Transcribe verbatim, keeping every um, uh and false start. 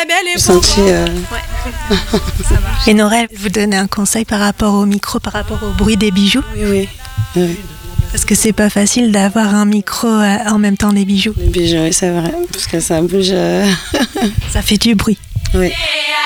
senti. Euh... Ouais. Ça marche. Et Norel, vous donnez un conseil par rapport au micro, par rapport au bruit des bijoux? Oui, oui. oui. Parce que c'est pas facile d'avoir un micro en même temps des bijoux. Les bijoux, oui, c'est vrai, parce que ça bouge. Euh... Ça fait du bruit. Oui.